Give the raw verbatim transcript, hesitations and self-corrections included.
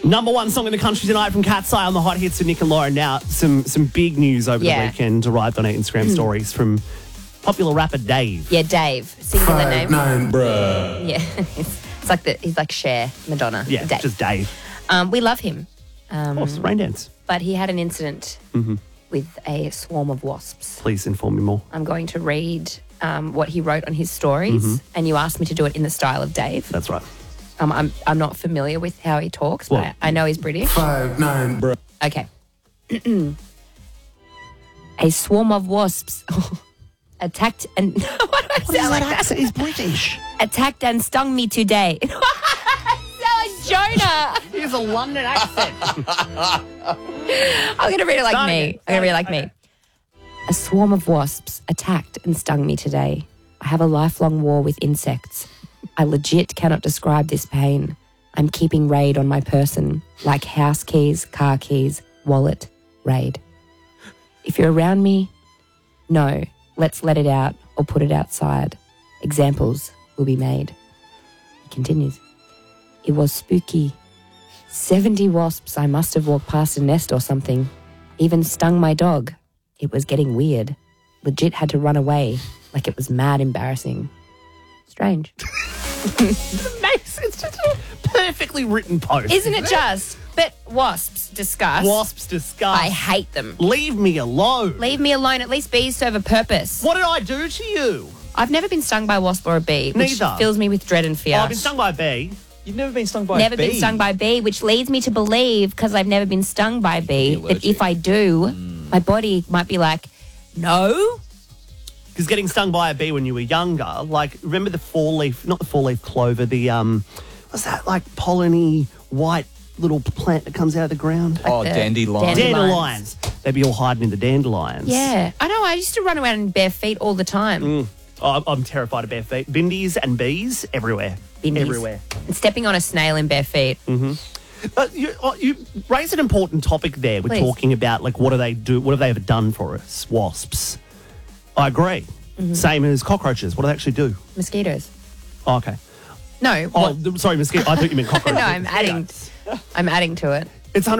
Number one song in the country tonight from Cat's Eye on the Hot Hits with Nick and Laura. Now, some some big news over Yeah. the weekend arrived on our Instagram stories from popular rapper Dave. Yeah, Dave. Singular Five, name. nine, bruh. Yeah. it's, it's like the, he's like Cher, Madonna. Yeah, Dave. just Dave. Um, we love him. Um, Oh, it's Rain Dance. but he had an incident with a swarm of wasps. Please inform me more. I'm going to read um, what he wrote on his stories, and you asked me to do it in the style of Dave. That's right. Um, I'm I'm not familiar with how he talks, Well- but I, I know he's British. Five, nine, bruh. Okay. A swarm of wasps attacked and what do I sound like that? He's British. Attacked and stung me today. I sound like Jonah. He has a London accent. I'm going to read it like Start me. again. I'm going to read it like Okay. me. A swarm of wasps attacked and stung me today. I have a lifelong war with insects. I legit cannot describe this pain. I'm keeping raid on my person, like house keys, car keys, wallet, raid. If you're around me, no, let's let it out or put it outside. Examples will be made. He continues. It was spooky. seventy wasps, I must have walked past a nest or something. Even stung my dog. It was getting weird. Legit had to run away, like it was mad embarrassing. Strange. Nice. It's just a perfectly written post. Isn't it just? But wasps, disgust. Wasps disgust. I hate them. Leave me alone. Leave me alone. At least bees serve a purpose. What did I do to you? I've never been stung by a wasp or a bee, which Neither. fills me with dread and fear. Oh, I've been stung by a bee. You've never been stung by Never a bee. been stung by a bee, which leads me to believe, because I've never been stung by a bee, You're that if I do, Hmm. my body might be like, no. Because getting stung by a bee when you were younger, like, remember the four-leaf, not the four-leaf clover, the, um, what's that, like, polleny white little plant that comes out of the ground? Oh, the dandelion. dandelion. Dandelions. They'd be all hiding in the dandelions. Yeah. I know. I used to run around in bare feet all the time. Oh, I'm- I'm terrified of bare feet. Bindies and bees everywhere. Bindies. Everywhere. And stepping on a snail in bare feet. But you, oh, you raise an important topic there. We're Please. talking about, like, what do they do? What have they ever done for us? Wasps. I agree. Mm-hmm. Same as cockroaches. What do they actually do? Mosquitoes. Oh, okay. No. Oh, what- th- sorry, mosquito. I thought you meant cockroaches. no, I'm adding. I'm adding to it. It's